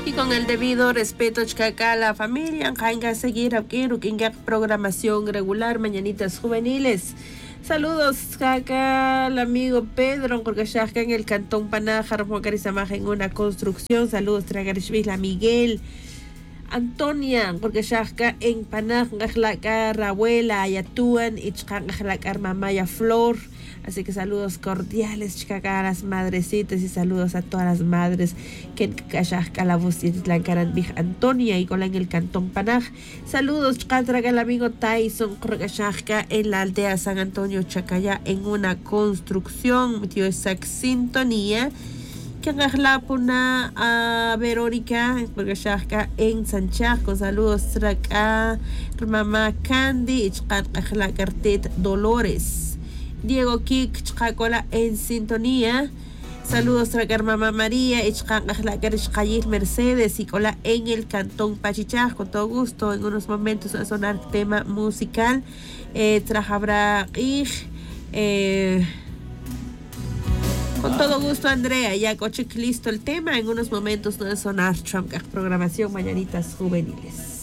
Y con el debido respeto a la familia, a seguir aquí en programación regular, Mañanitas Juveniles. Saludos acá al amigo Pedro, porque ya acá en el Cantón Panájar, en una construcción. Saludos a Miguel. Antonia, porque ya acá en Panájar, la abuela, Ayatúan, y la mamaya Flor. Así que saludos cordiales, chicaca, a las madrecitas y saludos a todas las madres que en la voz y la cara Antonia y con en el Cantón Panaj. Saludos, chicaca, al amigo Tyson, en la aldea San Antonio, Chacaya, en una construcción, metió esa sintonía. Que puna a Verónica, porque ya en Sanchaj, con saludos a mamá Candy y la cartet Dolores. Diego Kik, Chcacola en sintonía. Saludos a mamá María, y Mercedes y cola en el Cantón Pachichaj. Con todo gusto, en unos momentos va a sonar tema musical. Trajabra con todo gusto, Andrea. Ya coche listo el tema. En unos momentos no va a sonar programación Mañanitas Juveniles.